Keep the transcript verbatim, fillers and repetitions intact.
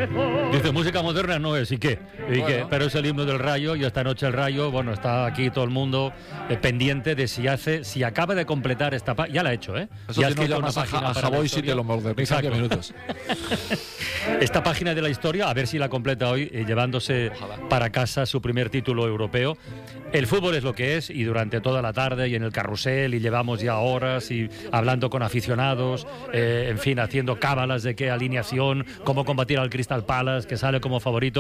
Dice, música moderna no es, ¿y qué? ¿Y Bueno. qué? Pero es el himno del Rayo, y esta noche el Rayo, bueno, está aquí todo el mundo eh, pendiente de si hace, si acaba de completar esta página. Ya la ha hecho, ¿eh? Eso ya si ha no escrito llamas una a, página Ja- a para la Javoy y historia. te lo moderniza en diez minutos. Esta página de la historia, a ver si la completa hoy, eh, llevándose Ojalá. para casa su primer título europeo. El fútbol es lo que es, y durante toda la tarde y en el carrusel, y llevamos ya horas y hablando con aficionados, eh, en fin, haciendo cábalas de qué alineación, cómo combatir al Crystal Palace, que sale como favorito.